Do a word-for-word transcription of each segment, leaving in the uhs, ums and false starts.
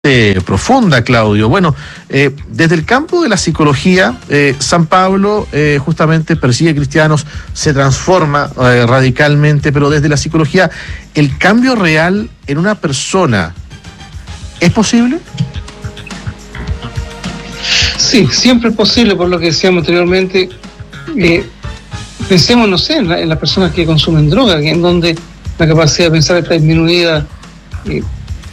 Eh, profunda, Claudio. Bueno, eh, desde el campo de la psicología, eh, San Pablo eh, justamente persigue cristianos, se transforma eh, radicalmente, pero desde la psicología, ¿el cambio real en una persona es posible? Sí, siempre es posible, por lo que decíamos anteriormente. Eh, pensemos, no sé, en, la, en las personas que consumen droga, en donde la capacidad de pensar está disminuida eh,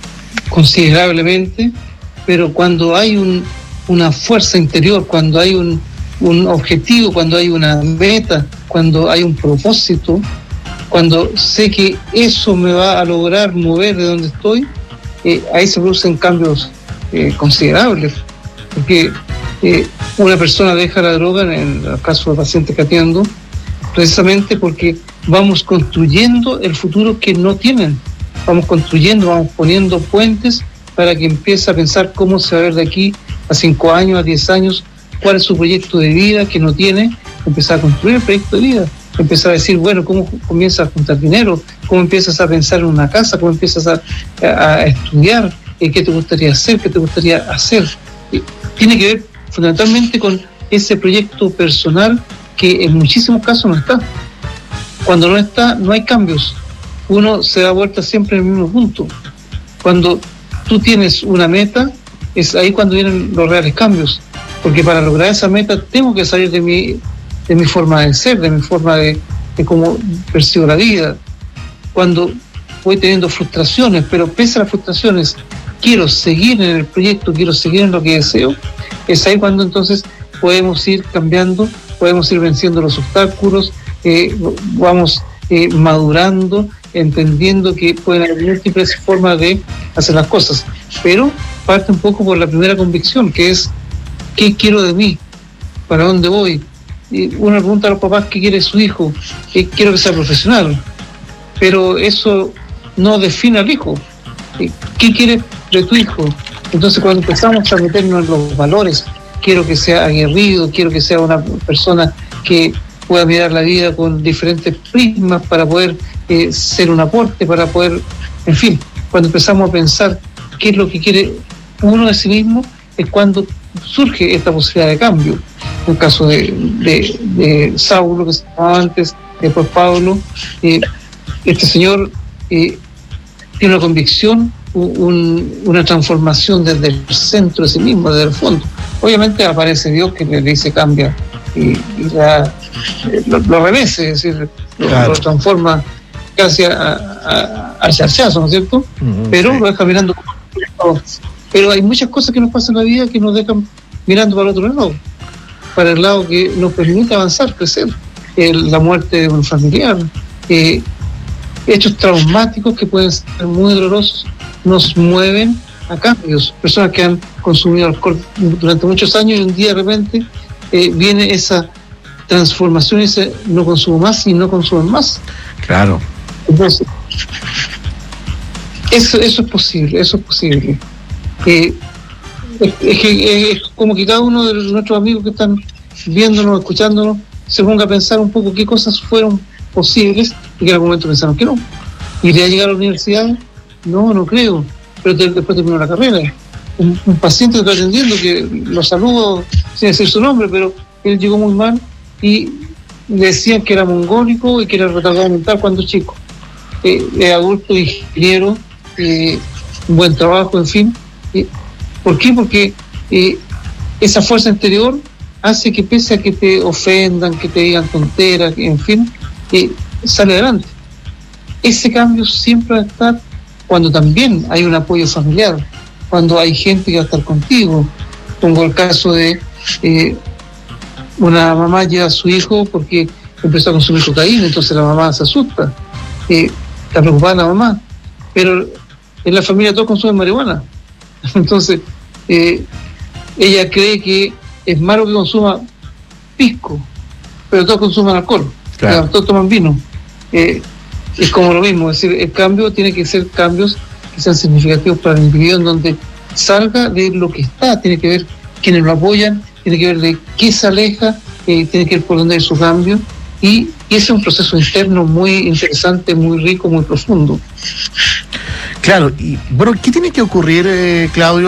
considerablemente, pero cuando hay un, una fuerza interior, cuando hay un, un objetivo, cuando hay una meta, cuando hay un propósito, cuando sé que eso me va a lograr mover de donde estoy, eh, ahí se producen cambios eh, considerables, porque eh, una persona deja la droga, en el caso de pacientes que atiendo, precisamente porque vamos construyendo el futuro que no tienen. Vamos construyendo, vamos poniendo puentes para que empiece a pensar cómo se va a ver de aquí a cinco años, a diez años, cuál es su proyecto de vida que no tiene, empezar a construir el proyecto de vida, empezar a decir, bueno, cómo comienzas a juntar dinero, cómo empiezas a pensar en una casa, cómo empiezas a, a, a estudiar, eh, qué te gustaría hacer, qué te gustaría hacer. Eh, tiene que ver fundamentalmente con ese proyecto personal que en muchísimos casos no está. Cuando no está, no hay cambios. Uno se da vuelta siempre en el mismo punto. Cuando tú tienes una meta, es ahí cuando vienen los reales cambios. Porque para lograr esa meta tengo que salir de mi, de mi forma de ser, de mi forma de, de cómo percibo la vida. Cuando voy teniendo frustraciones, pero pese a las frustraciones, quiero seguir en el proyecto, quiero seguir en lo que deseo, es ahí cuando entonces podemos ir cambiando, podemos ir venciendo los obstáculos, eh, vamos eh, madurando, entendiendo que pueden haber múltiples formas de hacer las cosas, pero parte un poco por la primera convicción, que es ¿qué quiero de mí? ¿Para dónde voy? Y uno pregunta a los papás qué quiere su hijo, y quiero que sea profesional, pero eso no define al hijo. ¿Qué quieres de tu hijo? Entonces cuando empezamos a meternos en los valores, quiero que sea aguerrido, quiero que sea una persona que pueda mirar la vida con diferentes prismas para poder eh, ser un aporte, para poder, en fin, cuando empezamos a pensar qué es lo que quiere uno de sí mismo, es cuando surge esta posibilidad de cambio. En el caso de, de, de Saulo, que se llamaba antes, después Pablo, eh, este señor eh, tiene una convicción, un, una transformación desde el centro de sí mismo, desde el fondo. Obviamente aparece Dios que le dice cambia y, y la, lo, lo revese, es decir, lo, claro. lo transforma casi a, a, al charchazo, ¿no es cierto? Uh-huh, pero sí. Lo deja mirando. Pero hay muchas cosas que nos pasan en la vida que nos dejan mirando para el otro lado, para el lado que nos permite avanzar, crecer. El, la muerte de un familiar, eh, hechos traumáticos que pueden ser muy dolorosos, nos mueven a cambios. Personas que han consumido alcohol durante muchos años y un día de repente eh, viene esa transformación, ese no consumo más y no consumen más. Claro. Entonces, eso, eso es posible, eso es posible. Eh, es, es, que, es como que cada uno de nuestros amigos que están viéndonos, escuchándonos, se ponga a pensar un poco qué cosas fueron posibles y que en algún momento pensaron que no. ¿Iré a llegar a la universidad? No, no creo. Pero te, después terminó la carrera. Un, un paciente que estoy atendiendo, que lo saludo sin decir su nombre, pero él llegó muy mal y le decían que era mongólico y que era retardado mental cuando chico. Eh, es adulto, ingeniero, eh, un buen trabajo, en fin. Eh, ¿Por qué? Porque eh, esa fuerza interior hace que pese a que te ofendan, que te digan tonteras, en fin, eh, sale adelante. Ese cambio siempre va a estar cuando también hay un apoyo familiar, cuando hay gente que va a estar contigo. Pongo el caso de eh, una mamá lleva a su hijo porque empezó a consumir cocaína, entonces la mamá se asusta, eh, está preocupada la mamá, pero en la familia todos consumen marihuana, entonces eh, ella cree que es malo que consuma pisco, pero todos consumen alcohol, claro. Todos toman vino. Eh, es como lo mismo, es decir, el cambio tiene que ser cambios que sean significativos para el individuo, en donde salga de lo que está, tiene que ver quiénes lo apoyan, tiene que ver de qué se aleja, eh, tiene que ver por dónde hay su cambio, y, y ese es un proceso interno muy interesante, muy rico, muy profundo. Claro, y bueno, ¿qué tiene que ocurrir, eh, Claudio?